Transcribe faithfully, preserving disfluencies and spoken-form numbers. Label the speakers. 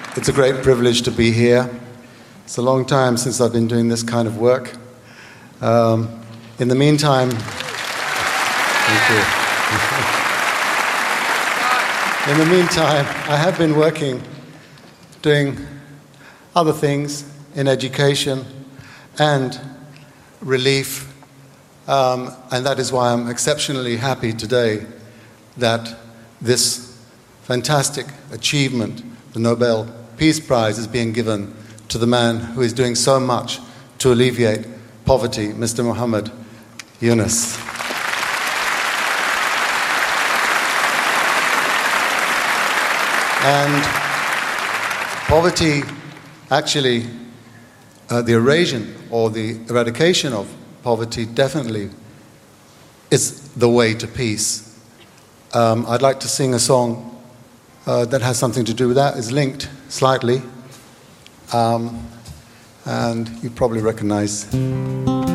Speaker 1: it's a great privilege to be here. It's a long time since I've been doing this kind of work. Um, in the meantime, thank you. In the meantime, I have been working, doing other things in education and relief, um, and that is why I'm exceptionally happy today that this fantastic achievement, the Nobel Peace Prize, is being given to the man who is doing so much to alleviate poverty, Mister Muhammad Yunus. And poverty, actually, uh, the erasure or the eradication of poverty definitely is the way to peace. Um, I'd like to sing a song uh, that has something to do with that. It's linked slightly, um, and you probably recognize.